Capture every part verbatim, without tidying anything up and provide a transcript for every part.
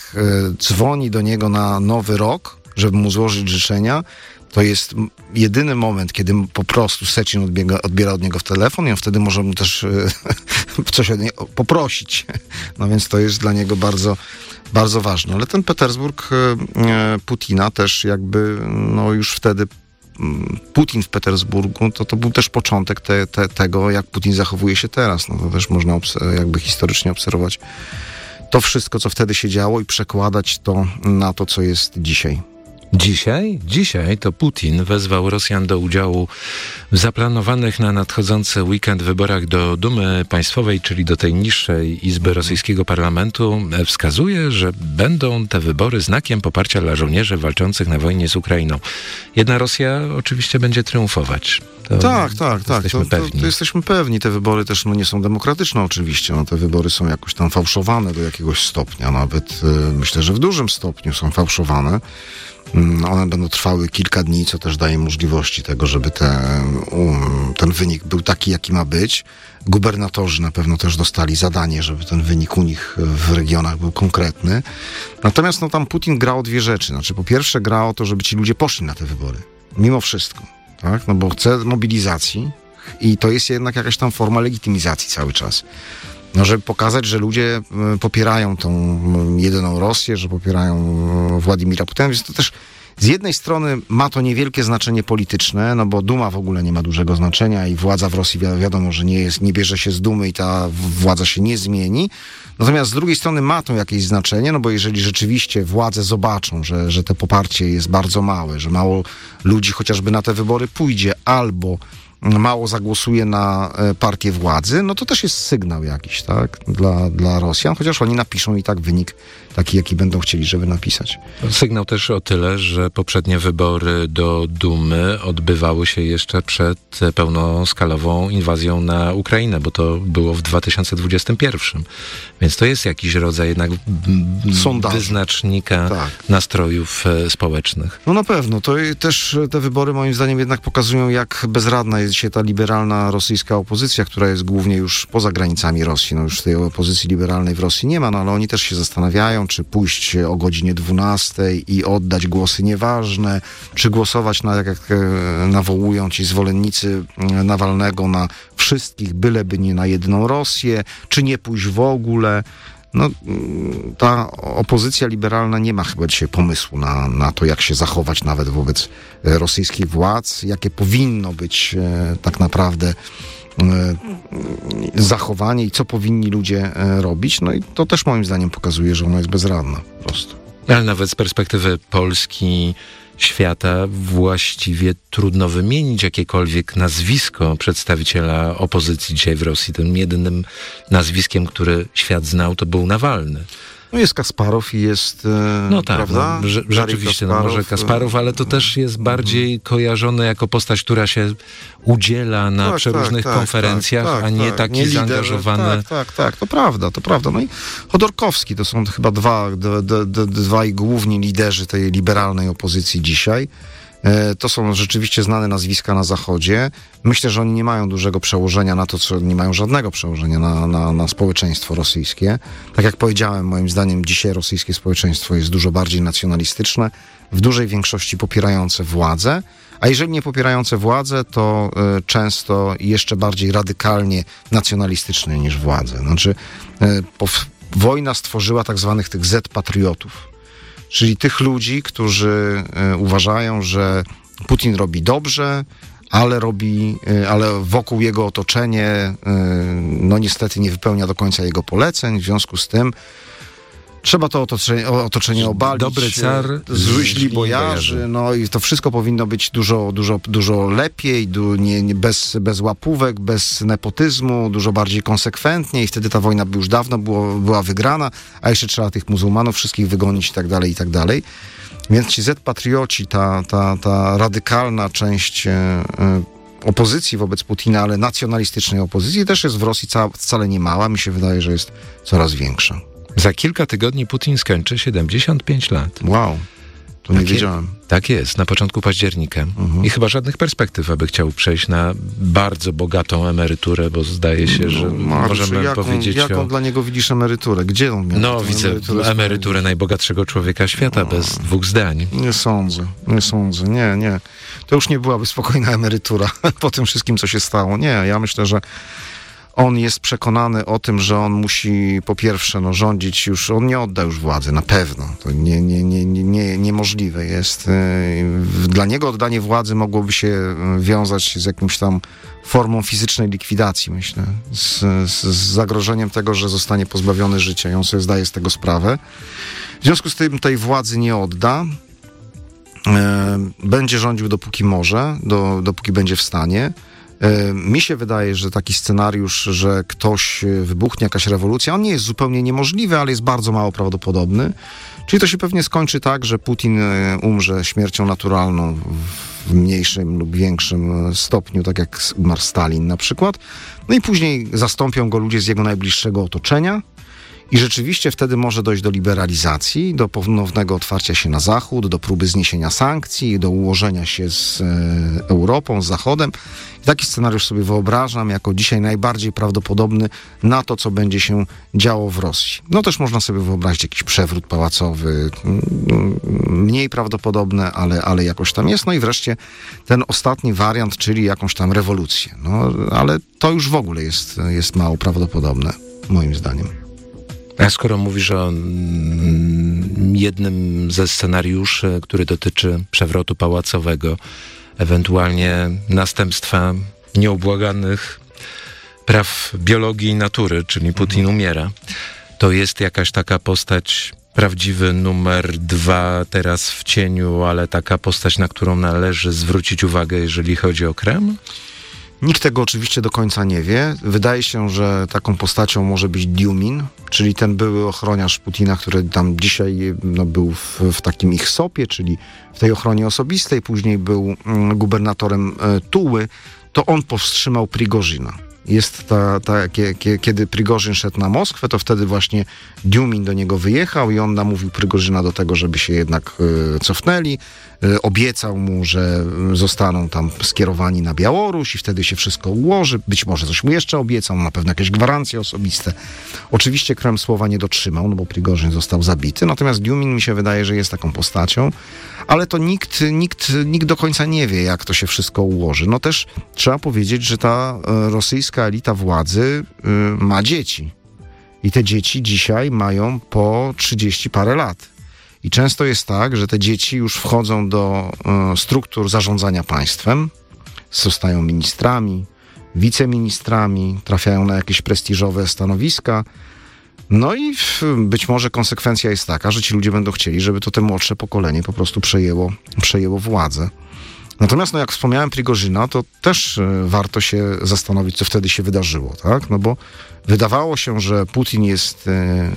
jak y, dzwoni do niego na Nowy Rok, żeby mu złożyć życzenia, to jest jedyny moment, kiedy po prostu Secin odbiega, odbiera od niego w telefon i on wtedy może mu też y, coś od niego poprosić. No więc to jest dla niego bardzo, bardzo ważne. Ale ten Petersburg y, y, Putina też jakby, no już wtedy Putin w Petersburgu, to to był też początek te, te, tego, jak Putin zachowuje się teraz. No to też można obs- jakby historycznie obserwować to wszystko, co wtedy się działo i przekładać to na to, co jest dzisiaj. Dzisiaj? Dzisiaj to Putin wezwał Rosjan do udziału w zaplanowanych na nadchodzący weekend wyborach do Dumy Państwowej, czyli do tej niższej izby rosyjskiego parlamentu. Wskazuje, że będą te wybory znakiem poparcia dla żołnierzy walczących na wojnie z Ukrainą. Jedna Rosja oczywiście będzie triumfować. To tak, tak, tak. Jesteśmy to, pewni. To, to jesteśmy pewni. Te wybory też no, nie są demokratyczne oczywiście. No, te wybory są jakoś tam fałszowane do jakiegoś stopnia. Nawet y, myślę, że w dużym stopniu są fałszowane. One będą trwały kilka dni, co też daje możliwości tego, żeby te, um, ten wynik był taki, jaki ma być. Gubernatorzy na pewno też dostali zadanie, żeby ten wynik u nich w regionach był konkretny. Natomiast no, tam Putin gra o dwie rzeczy. Znaczy, po pierwsze gra o to, żeby ci ludzie poszli na te wybory. Mimo wszystko. Tak? No bo chce mobilizacji i to jest jednak jakaś tam forma legitymizacji cały czas. No, żeby pokazać, że ludzie popierają tą jedyną Rosję, że popierają Władimira Putina, więc to też z jednej strony ma to niewielkie znaczenie polityczne, no bo Duma w ogóle nie ma dużego znaczenia i władza w Rosji wi- wiadomo, że nie jest, nie bierze się z Dumy i ta władza się nie zmieni. Natomiast z drugiej strony ma to jakieś znaczenie, no bo jeżeli rzeczywiście władze zobaczą, że, że to poparcie jest bardzo małe, że mało ludzi chociażby na te wybory pójdzie albo mało zagłosuje na partię władzy, no to też jest sygnał jakiś, tak, dla, dla Rosjan, chociaż oni napiszą i tak wynik taki, jaki będą chcieli, żeby napisać. Sygnał też o tyle, że poprzednie wybory do Dumy odbywały się jeszcze przed pełnoskalową inwazją na Ukrainę, bo to było w dwa tysiące dwudziestym pierwszym. Więc to jest jakiś rodzaj jednak Sondaży. Wyznacznika Tak. nastrojów społecznych. No na pewno. To i też te wybory moim zdaniem jednak pokazują, jak bezradna jest dzisiaj ta liberalna rosyjska opozycja, która jest głównie już poza granicami Rosji. No już tej opozycji liberalnej w Rosji nie ma, no ale oni też się zastanawiają, czy pójść o godzinie dwunastej i oddać głosy nieważne, czy głosować na, jak, jak nawołują ci zwolennicy Nawalnego, na wszystkich, byleby nie na jedną Rosję, czy nie pójść w ogóle. No, ta opozycja liberalna nie ma chyba dzisiaj pomysłu na, na to, jak się zachować nawet wobec rosyjskich władz, jakie powinno być e, tak naprawdę e, zachowanie i co powinni ludzie e, robić. No i to też moim zdaniem pokazuje, że ona jest bezradna po prostu. Ale nawet z perspektywy Polski, świata właściwie trudno wymienić jakiekolwiek nazwisko przedstawiciela opozycji dzisiaj w Rosji. Tym jedynym nazwiskiem, który świat znał, to był Nawalny. No jest Kasparow i jest, e, no tak, prawda? No, że, rzeczywiście, no może Kasparow, ale to też jest bardziej kojarzone jako postać, która się udziela na tak, przeróżnych tak, konferencjach, tak, tak, a nie tak. taki nie lider, zaangażowany. Tak, tak, tak, to prawda, to prawda. No i Chodorkowski to są chyba dwa, d, d, d, dwaj główni liderzy tej liberalnej opozycji dzisiaj. To są rzeczywiście znane nazwiska na Zachodzie. Myślę, że oni nie mają dużego przełożenia na to, co nie mają żadnego przełożenia na, na, na społeczeństwo rosyjskie. Tak jak powiedziałem, moim zdaniem dzisiaj rosyjskie społeczeństwo jest dużo bardziej nacjonalistyczne, w dużej większości popierające władzę, a jeżeli nie popierające władzę, to y, często jeszcze bardziej radykalnie nacjonalistyczne niż władzę. Znaczy, y, po, wojna stworzyła tak zwanych tych Z-patriotów. Czyli tych ludzi, którzy y, uważają, że Putin robi dobrze, ale robi, y, ale wokół jego otoczenie y, no niestety nie wypełnia do końca jego poleceń, w związku z tym trzeba to otoczenie, otoczenie obalić. Dobry car, źli bojarzy, no i to wszystko powinno być dużo, dużo, dużo lepiej, du, nie, nie, bez, bez łapówek, bez nepotyzmu, dużo bardziej konsekwentnie i wtedy ta wojna by już dawno było, była wygrana, a jeszcze trzeba tych muzułmanów wszystkich wygonić i tak dalej, i tak dalej. Więc ci Z-patrioci, ta, ta, ta radykalna część e, opozycji wobec Putina, ale nacjonalistycznej opozycji też jest w Rosji ca, wcale nie mała, mi się wydaje, że jest coraz większa. Za kilka tygodni Putin skończy siedemdziesiąt pięć lat. Wow. To nie tak wiedziałem. Je, tak jest, na początku października. Mhm. I chyba żadnych perspektyw, aby chciał przejść na bardzo bogatą emeryturę, bo zdaje się, że no, Mariusz, możemy jaką, powiedzieć jaką o... dla niego widzisz emeryturę? Gdzie on miał No, widzę emeryturę, emeryturę najbogatszego człowieka świata, no, bez dwóch zdań. Nie sądzę, nie sądzę, nie, nie. To już nie byłaby spokojna emerytura po tym wszystkim, co się stało. Nie, ja myślę, że on jest przekonany o tym, że on musi po pierwsze no, rządzić już, on nie odda już władzy, na pewno. To nie, nie, nie, nie, nie, niemożliwe jest. Dla niego oddanie władzy mogłoby się wiązać z jakimś tam formą fizycznej likwidacji, myślę. Z, z, z zagrożeniem tego, że zostanie pozbawiony życia i on sobie zdaje z tego sprawę. W związku z tym tej władzy nie odda. Będzie rządził dopóki może, do, dopóki będzie w stanie. Mi się wydaje, że taki scenariusz, że ktoś wybuchnie, jakaś rewolucja, on nie jest zupełnie niemożliwy, ale jest bardzo mało prawdopodobny. Czyli to się pewnie skończy tak, że Putin umrze śmiercią naturalną w mniejszym lub większym stopniu, tak jak umarł Stalin na przykład. No i później zastąpią go ludzie z jego najbliższego otoczenia. I rzeczywiście wtedy może dojść do liberalizacji, do ponownego otwarcia się na Zachód, do próby zniesienia sankcji, do ułożenia się z e, Europą, z Zachodem. I taki scenariusz sobie wyobrażam jako dzisiaj najbardziej prawdopodobny na to, co będzie się działo w Rosji. No też można sobie wyobrazić jakiś przewrót pałacowy, mniej prawdopodobne, ale, ale jakoś tam jest. No i wreszcie ten ostatni wariant, czyli jakąś tam rewolucję. No ale to już w ogóle jest, jest mało prawdopodobne, moim zdaniem. A skoro mówisz o jednym ze scenariuszy, który dotyczy przewrotu pałacowego, ewentualnie następstwa nieubłaganych praw biologii i natury, czyli Putin umiera, to jest jakaś taka postać, prawdziwy numer dwa teraz w cieniu, ale taka postać, na którą należy zwrócić uwagę, jeżeli chodzi o Kreml? Nikt tego oczywiście do końca nie wie. Wydaje się, że taką postacią może być Diumin, czyli ten były ochroniarz Putina, który tam dzisiaj no, był w, w takim ich sopie, czyli w tej ochronie osobistej, później był mm, gubernatorem e, Tuły, to on powstrzymał Prigorzyna. Jest ta, ta, kiedy Prigorzyn szedł na Moskwę, to wtedy właśnie Diumin do niego wyjechał i on namówił Prigorzyna do tego, żeby się jednak y, cofnęli. Y, obiecał mu, że zostaną tam skierowani na Białoruś i wtedy się wszystko ułoży. Być może coś mu jeszcze obiecał, na pewno jakieś gwarancje osobiste. Oczywiście Kreml słowa nie dotrzymał, no bo Prigorzyn został zabity. Natomiast Diumin mi się wydaje, że jest taką postacią. Ale to nikt, nikt, nikt do końca nie wie, jak to się wszystko ułoży. No też trzeba powiedzieć, że ta rosyjska elita władzy y, ma dzieci. I te dzieci dzisiaj mają po trzydzieści parę lat. I często jest tak, że te dzieci już wchodzą do y, struktur zarządzania państwem, zostają ministrami, wiceministrami, trafiają na jakieś prestiżowe stanowiska. No i być może konsekwencja jest taka, że ci ludzie będą chcieli, żeby to te młodsze pokolenie po prostu przejęło, przejęło władzę. Natomiast, no jak wspomniałem Prigorzyna, to też warto się zastanowić, co wtedy się wydarzyło, tak? No bo wydawało się, że Putin jest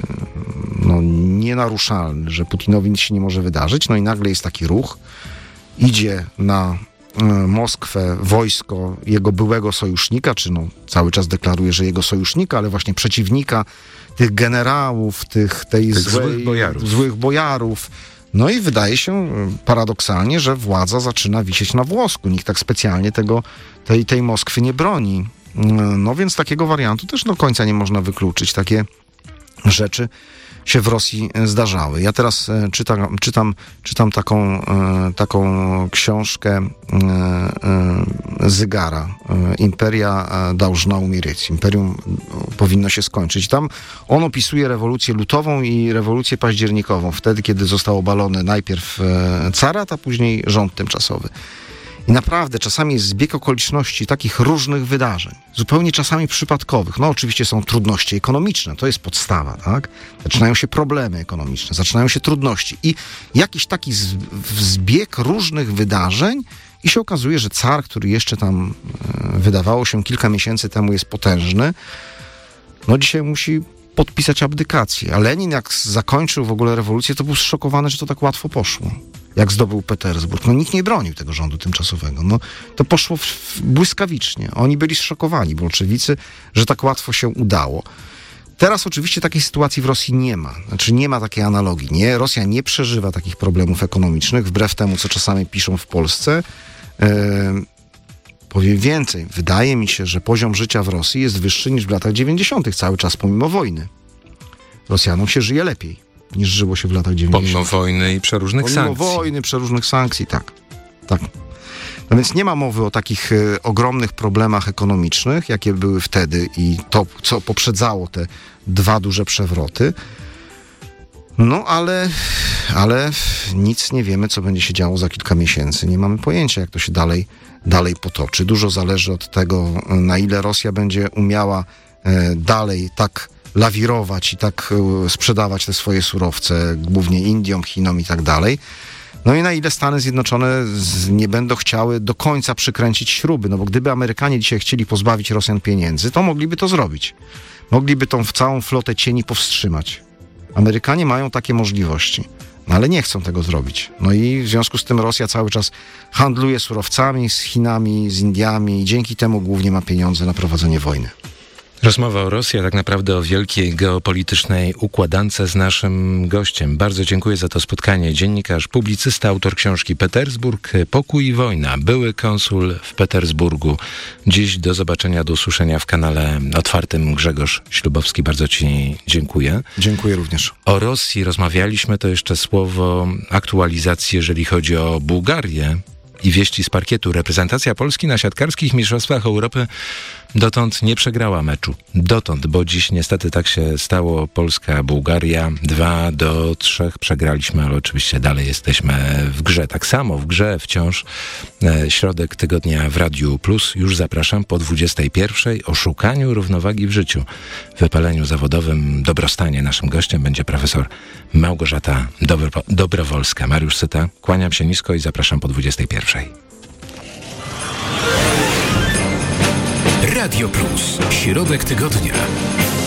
no, nienaruszalny, że Putinowi nic się nie może wydarzyć, no i nagle jest taki ruch, idzie na Moskwę wojsko jego byłego sojusznika, czy no cały czas deklaruje, że jego sojusznika, ale właśnie przeciwnika tych generałów, tych, tej tych złej, złych bojarów. złych bojarów. No i wydaje się paradoksalnie, że władza zaczyna wisieć na włosku. Nikt tak specjalnie tego, tej, tej Moskwy nie broni. No więc takiego wariantu też do końca nie można wykluczyć. Takie rzeczy się w Rosji zdarzały. Ja teraz czytam, czytam, czytam taką, taką książkę Zygara. Imperia должна умереть. Imperium powinno się skończyć. Tam on opisuje rewolucję lutową i rewolucję październikową. Wtedy, kiedy został obalony najpierw carat, a później rząd tymczasowy. I naprawdę czasami jest zbieg okoliczności takich różnych wydarzeń, zupełnie czasami przypadkowych. No oczywiście są trudności ekonomiczne, to jest podstawa, tak? Zaczynają się problemy ekonomiczne, zaczynają się trudności i jakiś taki zbieg różnych wydarzeń i się okazuje, że car, który jeszcze tam e, wydawało się kilka miesięcy temu jest potężny, no dzisiaj musi podpisać abdykację. A Lenin jak zakończył w ogóle rewolucję, to był zszokowany, że to tak łatwo poszło. Jak zdobył Petersburg. No nikt nie bronił tego rządu tymczasowego. No to poszło w, w błyskawicznie. Oni byli zszokowani, bolszewicy, że tak łatwo się udało. Teraz oczywiście takiej sytuacji w Rosji nie ma. Znaczy nie ma takiej analogii. Nie? Rosja nie przeżywa takich problemów ekonomicznych, wbrew temu, co czasami piszą w Polsce. Yy, powiem więcej. Wydaje mi się, że poziom życia w Rosji jest wyższy niż w latach dziewięćdziesiątych cały czas, pomimo wojny. Rosjanom się żyje lepiej, niż żyło się w latach dziewięćdziesiątych. Pomimo wojny i przeróżnych pomimo sankcji. Pomimo wojny, przeróżnych sankcji, tak. tak. No więc nie ma mowy o takich y, ogromnych problemach ekonomicznych, jakie były wtedy i to, co poprzedzało te dwa duże przewroty. No ale, ale nic nie wiemy, co będzie się działo za kilka miesięcy. Nie mamy pojęcia, jak to się dalej, dalej potoczy. Dużo zależy od tego, na ile Rosja będzie umiała y, dalej tak lawirować i tak y, sprzedawać te swoje surowce, głównie Indiom, Chinom i tak dalej. No i na ile Stany Zjednoczone z, nie będą chciały do końca przykręcić śruby, no bo gdyby Amerykanie dzisiaj chcieli pozbawić Rosjan pieniędzy, to mogliby to zrobić. Mogliby tą całą flotę cieni powstrzymać. Amerykanie mają takie możliwości, no ale nie chcą tego zrobić. No i w związku z tym Rosja cały czas handluje surowcami z Chinami, z Indiami i dzięki temu głównie ma pieniądze na prowadzenie wojny. Rozmowa o Rosji, a tak naprawdę o wielkiej geopolitycznej układance z naszym gościem. Bardzo dziękuję za to spotkanie. Dziennikarz, publicysta, autor książki Petersburg, Pokój i wojna, były konsul w Petersburgu. Dziś do zobaczenia, do usłyszenia w kanale otwartym. Grzegorz Ślubowski, bardzo ci dziękuję. Dziękuję również. O Rosji rozmawialiśmy, to jeszcze słowo aktualizacji, jeżeli chodzi o Bułgarię. I wieści z parkietu. Reprezentacja Polski na siatkarskich mistrzostwach Europy dotąd nie przegrała meczu. Dotąd, bo dziś niestety tak się stało. Polska-Bułgaria dwa do trzech przegraliśmy, ale oczywiście dalej jesteśmy w grze. Tak samo w grze wciąż e, środek tygodnia w Radiu Plus. Już zapraszam po dwudziestej pierwszej o szukaniu równowagi w życiu. W wypaleniu zawodowym, dobrostanie. Naszym gościem będzie profesor Małgorzata Dobro- Dobrowolska. Mariusz Syta, kłaniam się nisko i zapraszam po dwudziestej pierwszej. Radio Plus. Środek tygodnia.